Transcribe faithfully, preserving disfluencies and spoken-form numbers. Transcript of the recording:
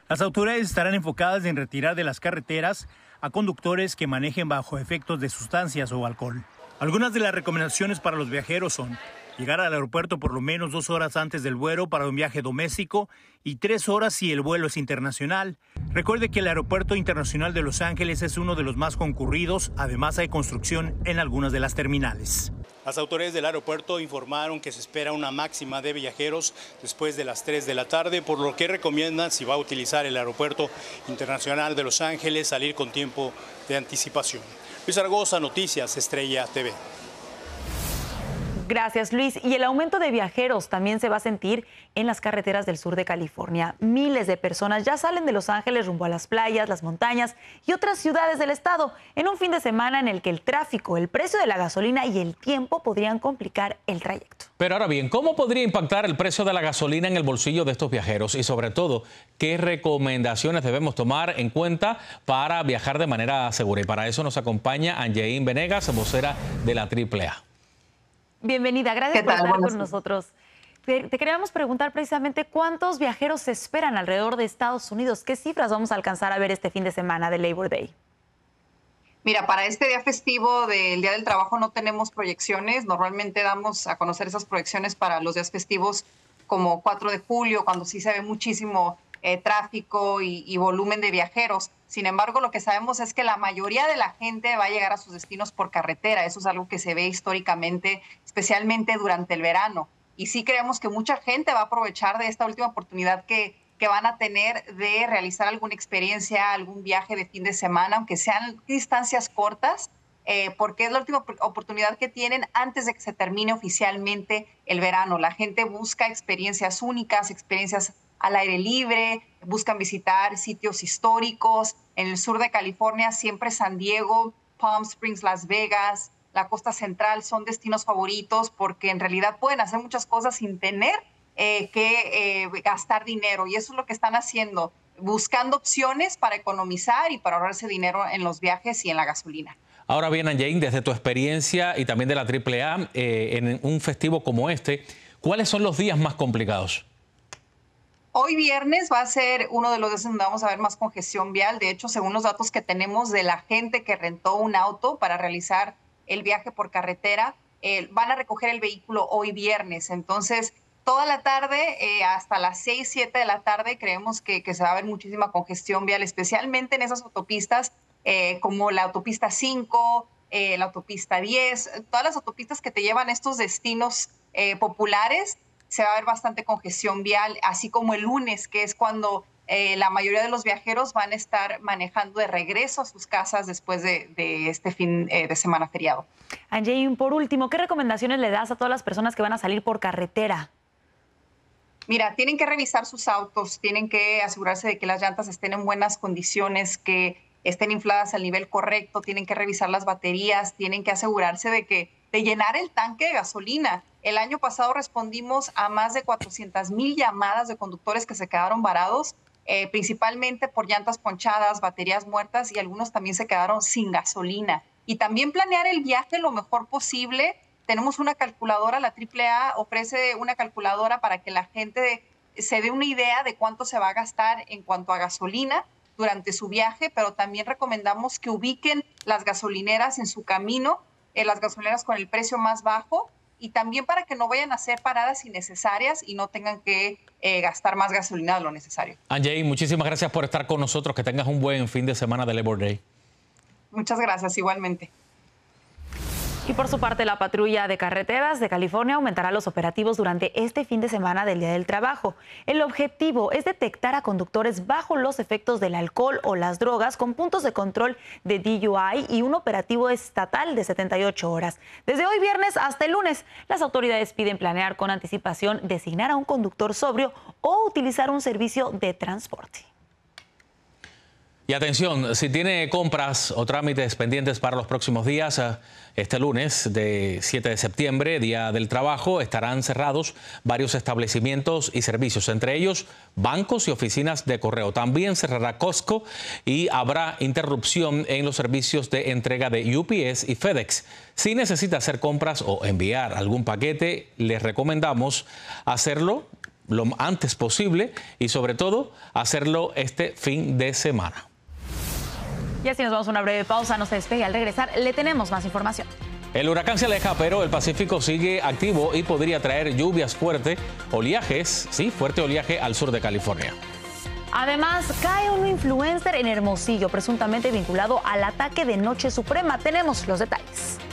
Las autoridades estarán enfocadas en retirar de las carreteras a conductores que manejen bajo efectos de sustancias o alcohol. Algunas de las recomendaciones para los viajeros son llegar al aeropuerto por lo menos dos horas antes del vuelo para un viaje doméstico y tres horas si el vuelo es internacional. Recuerde que el Aeropuerto Internacional de Los Ángeles es uno de los más concurridos, además hay construcción en algunas de las terminales. Las autoridades del aeropuerto informaron que se espera una máxima de viajeros después de las tres de la tarde, por lo que recomiendan, si va a utilizar el Aeropuerto Internacional de Los Ángeles, salir con tiempo de anticipación. Luis Zaragoza, Noticias Estrella T V. Gracias, Luis. Y el aumento de viajeros también se va a sentir en las carreteras del sur de California. Miles de personas ya salen de Los Ángeles rumbo a las playas, las montañas y otras ciudades del estado en un fin de semana en el que el tráfico, el precio de la gasolina y el tiempo podrían complicar el trayecto. Pero ahora bien, ¿cómo podría impactar el precio de la gasolina en el bolsillo de estos viajeros? Y sobre todo, ¿qué recomendaciones debemos tomar en cuenta para viajar de manera segura? Y para eso nos acompaña Angeín Venegas, vocera de la triple A. Bienvenida, gracias por estar Buenas con nosotros. Te, te queríamos preguntar precisamente cuántos viajeros se esperan alrededor de Estados Unidos. ¿Qué cifras vamos a alcanzar a ver este fin de semana de Labor Day? Mira, para este día festivo del Día del Trabajo no tenemos proyecciones. Normalmente damos a conocer esas proyecciones para los días festivos como cuatro de julio, cuando sí se ve muchísimo eh, tráfico y, y volumen de viajeros. Sin embargo, lo que sabemos es que la mayoría de la gente va a llegar a sus destinos por carretera. Eso es algo que se ve históricamente, especialmente durante el verano. Y sí creemos que mucha gente va a aprovechar de esta última oportunidad que, que van a tener de realizar alguna experiencia, algún viaje de fin de semana, aunque sean distancias cortas, eh, porque es la última oportunidad que tienen antes de que se termine oficialmente el verano. La gente busca experiencias únicas, experiencias al aire libre, buscan visitar sitios históricos. En el sur de California, siempre San Diego, Palm Springs, Las Vegas, la costa central son destinos favoritos porque en realidad pueden hacer muchas cosas sin tener eh, que eh, gastar dinero. Y eso es lo que están haciendo, buscando opciones para economizar y para ahorrarse dinero en los viajes y en la gasolina. Ahora bien, Angeín, desde tu experiencia y también de la triple A, eh, en un festivo como este, ¿cuáles son los días más complicados? Hoy viernes va a ser uno de los días donde vamos a ver más congestión vial. De hecho, según los datos que tenemos de la gente que rentó un auto para realizar el viaje por carretera, eh, van a recoger el vehículo hoy viernes. Entonces, toda la tarde, eh, hasta las seis, siete de la tarde, creemos que, que se va a ver muchísima congestión vial, especialmente en esas autopistas eh, como la autopista cinco, eh, la autopista diez, todas las autopistas que te llevan a estos destinos eh, populares. Se va a ver bastante congestión vial, así como el lunes, que es cuando eh, la mayoría de los viajeros van a estar manejando de regreso a sus casas después de, de este fin eh, de semana feriado. Angeín, por último, ¿qué recomendaciones le das a todas las personas que van a salir por carretera? Mira, tienen que revisar sus autos, tienen que asegurarse de que las llantas estén en buenas condiciones, que estén infladas al nivel correcto, tienen que revisar las baterías, tienen que asegurarse de que de llenar el tanque de gasolina. El año pasado respondimos a más de cuatrocientas mil llamadas de conductores que se quedaron varados, eh, principalmente por llantas ponchadas, baterías muertas y algunos también se quedaron sin gasolina. Y también planear el viaje lo mejor posible. Tenemos una calculadora, la triple A ofrece una calculadora para que la gente se dé una idea de cuánto se va a gastar en cuanto a gasolina durante su viaje, pero también recomendamos que ubiquen las gasolineras en su camino, eh, las gasolineras con el precio más bajo, y también para que no vayan a hacer paradas innecesarias y no tengan que eh, gastar más gasolina de lo necesario. Angeín, muchísimas gracias por estar con nosotros. Que tengas un buen fin de semana de Labor Day. Muchas gracias, igualmente. Y por su parte, la patrulla de carreteras de California aumentará los operativos durante este fin de semana del Día del Trabajo. El objetivo es detectar a conductores bajo los efectos del alcohol o las drogas con puntos de control de D U I y un operativo estatal de setenta y ocho horas. Desde hoy viernes hasta el lunes, las autoridades piden planear con anticipación, designar a un conductor sobrio o utilizar un servicio de transporte. Y atención, si tiene compras o trámites pendientes para los próximos días, este lunes de siete de septiembre, Día del Trabajo, estarán cerrados varios establecimientos y servicios, entre ellos bancos y oficinas de correo. También cerrará Costco y habrá interrupción en los servicios de entrega de U P S y FedEx. Si necesita hacer compras o enviar algún paquete, les recomendamos hacerlo lo antes posible y sobre todo hacerlo este fin de semana. Y así nos vamos a una breve pausa, no se despegue. Al regresar le tenemos más información. El huracán se aleja, pero el Pacífico sigue activo y podría traer lluvias fuertes, oleajes, sí, fuerte oleaje al sur de California. Además, cae un influencer en Hermosillo, presuntamente vinculado al ataque de Noche Suprema. Tenemos los detalles.